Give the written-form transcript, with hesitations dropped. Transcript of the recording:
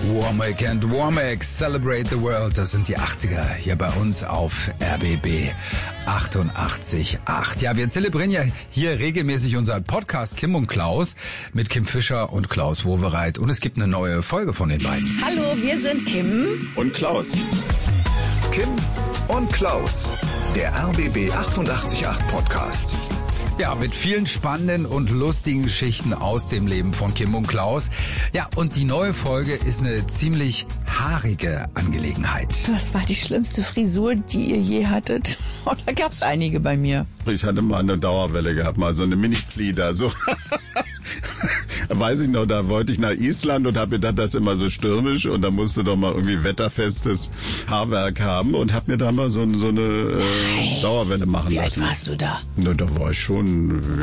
Womack and Womack, Celebrate the World. Das sind die 80er hier bei uns auf RBB 88.8. Ja, wir zelebrieren ja hier regelmäßig unseren Podcast Kim und Klaus mit Kim Fischer und Klaus Wowereit. Und es gibt eine neue Folge von den beiden. Hallo, wir sind Kim und Klaus. Kim und Klaus, der RBB 88.8 Podcast. Ja, mit vielen spannenden und lustigen Geschichten aus dem Leben von Kim und Klaus. Ja, und die neue Folge ist eine ziemlich haarige Angelegenheit. Was war die schlimmste Frisur, die ihr je hattet? Oh, da gab's einige bei mir. Ich hatte mal eine Dauerwelle gehabt, mal so eine Mini-Flieder, so. Weiß ich noch, da wollte ich nach Island und habe gedacht, das ist immer so stürmisch und da musste doch mal irgendwie wetterfestes Haarwerk haben und habe mir da mal so eine Dauerwelle machen lassen. Wie alt warst du da? Na, da war ich schon,